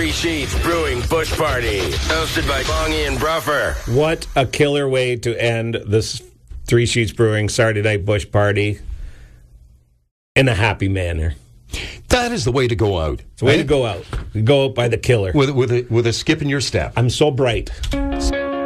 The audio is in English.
Three Sheets Brewing Bush Party, hosted by Bongie and Bruffer. What a killer way to end this Three Sheets Brewing Saturday Night Bush Party in a happy manner. That is the way to go out. It's the way to go out. You go out by the killer. With a skip in your step. I'm so bright.